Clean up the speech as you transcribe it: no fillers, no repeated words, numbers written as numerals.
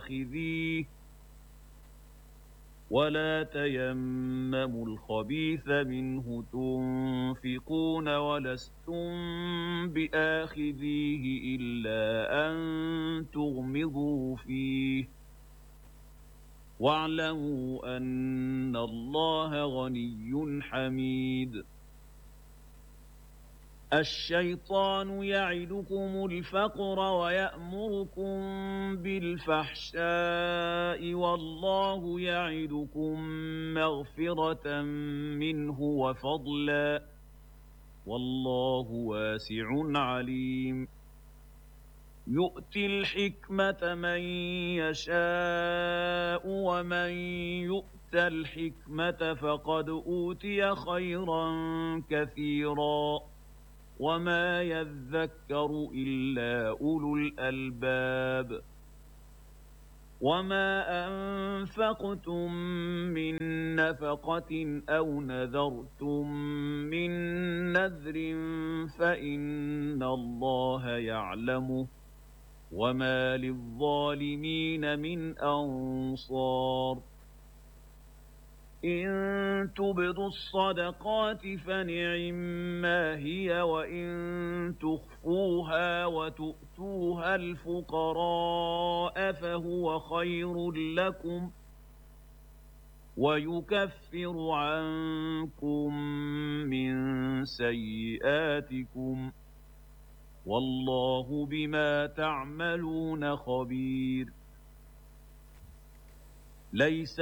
بآخذيه ولا تيمموا الخبيث منه تنفقون ولستم بآخذيه إلا أن تغمضوا فيه واعلموا أن الله غني حميد الشيطان يعدكم الفقر ويأمركم بالفحشاء والله يعدكم مغفرة منه وفضلا والله واسع عليم يؤتي الحكمة من يشاء ومن يؤت الحكمة فقد أوتي خيرا كثيرا وما يذكر إلا أولو الألباب وما أنفقتم من نفقة أو نذرتم من نذر فإن الله يعلمه وما للظالمين من أنصار إن تبدوا الصدقات فنعما هي وإن تخفوها وتؤتوها الفقراء فهو خير لكم ويكفر عنكم من سيئاتكم والله بما تعملون خبير ليس